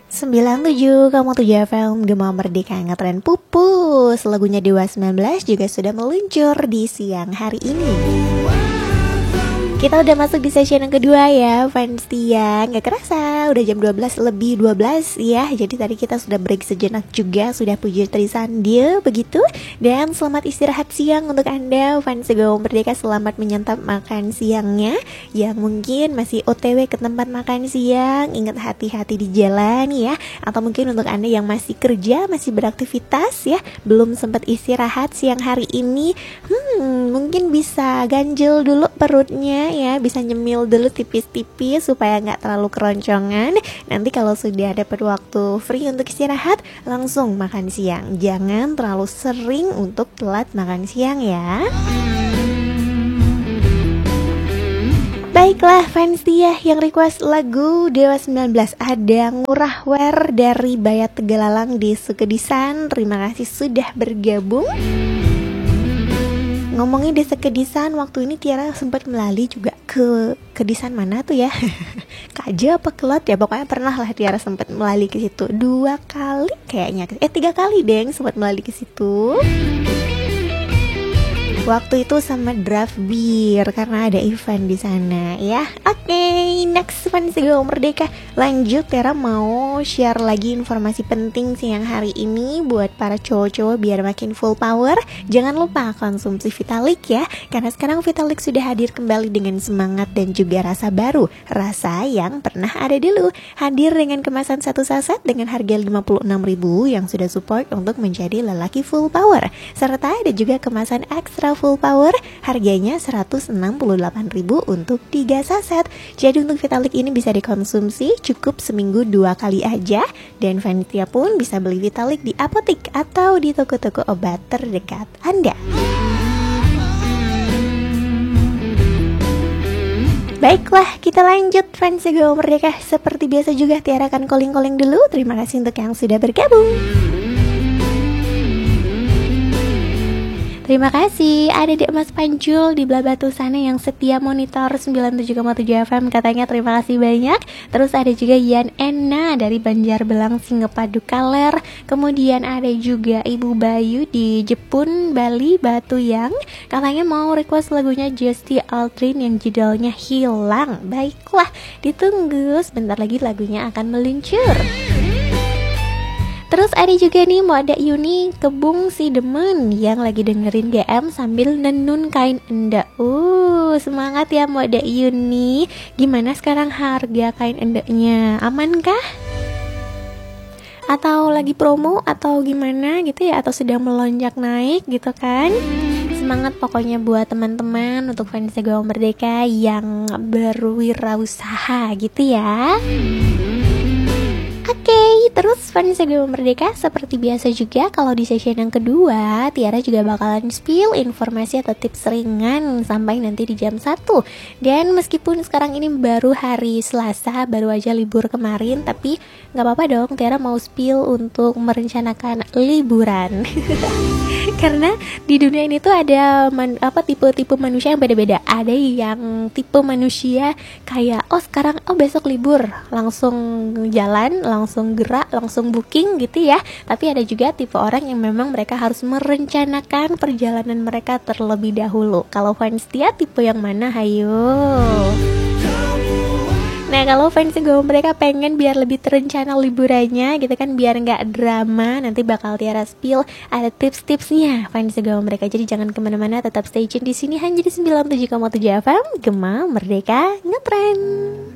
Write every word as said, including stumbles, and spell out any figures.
sembilan tujuh koma tujuh F M Gema Merdeka Ngetren Pupus. Lagunya Dewa sembilan belas juga sudah meluncur di siang hari ini. Kita udah masuk di session yang kedua ya, fans Tia. Gak kerasa, udah jam dua belas lebih dua belas ya. Jadi tadi kita sudah break sejenak juga, sudah puji Trisandil begitu. Dan selamat istirahat siang untuk Anda, fans Gema Merdeka. Selamat menyantap makan siangnya. Yang mungkin masih O T W ke tempat makan siang, ingat hati-hati di jalan ya. Atau mungkin untuk Anda yang masih kerja, masih beraktivitas ya, belum sempat istirahat siang hari ini, Hmm, mungkin bisa ganjel dulu perutnya ya, bisa nyemil dulu tipis-tipis supaya nggak terlalu keroncongan. Nanti kalau sudah dapat waktu free untuk istirahat, langsung makan siang. Jangan terlalu sering untuk telat makan siang ya. Baiklah fans Tia yang request lagu Dewa sembilan belas, ada Ngurah Wer dari Bayat Tegalalang di Sukedisan. Terima kasih sudah bergabung. Ngomongin desa Kedisan, waktu ini Tiara sempat melalui juga ke Kedisan mana tuh ya? Kaja apa Kelot ya, pokoknya pernah lah Tiara sempat melalui ke situ dua kali kayaknya, eh tiga kali deng sempat melalui ke situ. Waktu itu sama Draft Beer karena ada event di sana ya. Oke, okay, next fans Gema Merdeka. Lanjut, Tiara mau share lagi informasi penting siang hari ini buat para cowok-cowok biar makin full power. Jangan lupa konsumsi Vitalik ya, karena sekarang Vitalik sudah hadir kembali dengan semangat dan juga rasa baru, rasa yang pernah ada dulu. Hadir dengan kemasan satu saset dengan harga lima puluh enam ribu yang sudah support untuk menjadi lelaki full power. Serta ada juga kemasan ekstra full power, harganya seratus enam puluh delapan ribu untuk tiga saset. Jadi untuk Vitalik ini bisa dikonsumsi cukup seminggu dua kali aja. Dan Vanitia pun bisa beli Vitalik di apotik atau di toko-toko obat terdekat Anda. Baiklah, kita lanjut fans Gema Merdeka. Seperti biasa juga Tiara akan calling-calling dulu. Terima kasih untuk yang sudah bergabung. Terima kasih, ada Dek Mas Pancul di belah batu sana yang setia monitor sembilan puluh tujuh koma tujuh F M, katanya terima kasih banyak. Terus ada juga Yan Ena dari Banjarbelang Singepadu Kaler. Kemudian ada juga Ibu Bayu di Jepun, Bali, Batu Yang, katanya mau request lagunya Justy Aldrin yang judulnya Hilang. Baiklah, ditunggu, sebentar lagi lagunya akan meluncur. Terus ada juga nih Moda Yuni Kebung si Demen yang lagi dengerin G M sambil nenun kain endek. Uh, semangat ya Moda Yuni. Gimana sekarang harga kain endeknya? Aman kah? Atau lagi promo atau gimana gitu ya, atau sedang melonjak naik gitu kan? Semangat pokoknya buat teman-teman untuk fans Gema Merdeka yang berwirausaha gitu ya. Oke, okay, terus fans Gema Merdeka seperti biasa juga kalau di session yang kedua Tiara juga bakalan spill informasi atau tips ringan sampai nanti di jam satu. Dan meskipun sekarang ini baru hari Selasa, baru aja libur kemarin, tapi gak apa-apa dong, Tiara mau spill untuk merencanakan liburan. Karena di dunia ini tuh ada man, apa tipe-tipe manusia yang beda-beda. Ada yang tipe manusia kayak oh sekarang oh besok libur, langsung jalan, langsung gerak, langsung booking gitu ya. Tapi ada juga tipe orang yang memang mereka harus merencanakan perjalanan mereka terlebih dahulu. Kalau fans Tia tipe yang mana? Hayo. Nah kalau fans Gema Merdeka pengen biar lebih terencana liburannya gitu kan, biar nggak drama, nanti bakal Tiara spill ada tips-tipsnya fans Gema Merdeka. Jadi jangan kemana-mana, tetap stay tune di sini hanya di sembilan puluh tujuh koma tujuh F M Gema Merdeka Ngetren.